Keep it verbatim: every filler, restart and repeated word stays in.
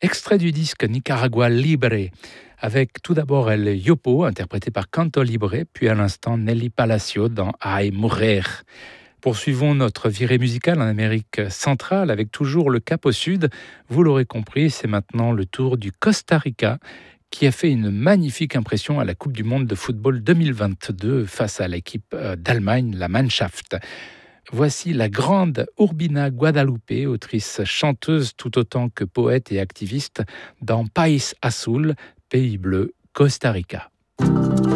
Extrait du disque Nicaragua Libre, avec tout d'abord El Yopo, interprété par Canto Libre, puis à l'instant Nelly Palacio dans Ay Mujer. Poursuivons notre virée musicale en Amérique centrale avec toujours le cap au sud. Vous l'aurez compris, c'est maintenant le tour du Costa Rica qui a fait une magnifique impression à la Coupe du monde de football deux mille vingt-deux face à l'équipe d'Allemagne, la Mannschaft. Voici la grande Urbina Guadalupe, autrice chanteuse tout autant que poète et activiste dans País Azul, Pays bleu, Costa Rica.